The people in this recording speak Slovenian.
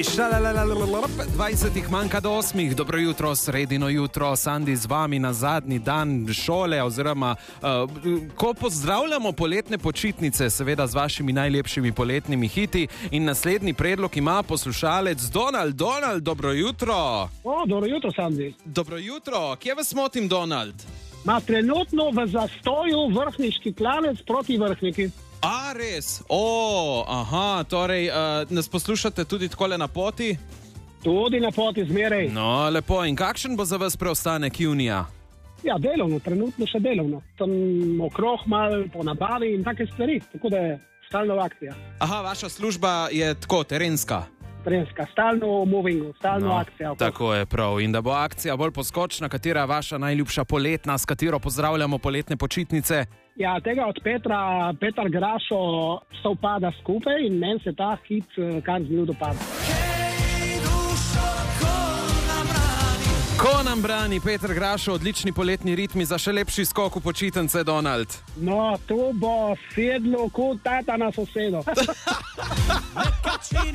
20 manjka do 8. Dobro jutro, sredino jutro, Sandi z vami na zadnji dan šole, oziroma ko pozdravljamo poletne počitnice, seveda z vašimi najlepšimi poletnimi hiti. In naslednji predlog ima poslušalec Donald. Donald, dobro jutro. Dobro jutro, Sandi. Dobro jutro, kje vas motim, Donald? Trenutno v zastoju vrhniški klanec proti Vrhniki. A, res? Torej, nas poslušate tudi takole na poti? Tudi na poti zmeraj. No, lepo. In kakšen bo za vas preostanek junija? Ja, delovno, trenutno še delovno. Tam okrog malo po nabavi in take stvari, tako da je stalno akcija. Aha, vaša služba je tako, terenska? Terenska, stalno movingu, stalno akcija. Tako je prav. In da bo akcija bolj poskočna, katera je vaša najljubša poletna, s katero pozdravljamo poletne počitnice? Ja, tega od Petar Grašo sovpada skupaj in meni se ta hit kar zelo dopada. Ko nam brani Petar Grašo, odlični poletni ritmi za še lepši skok v počitnice, Donald. No, to bo sedlo kot tata na sosedo.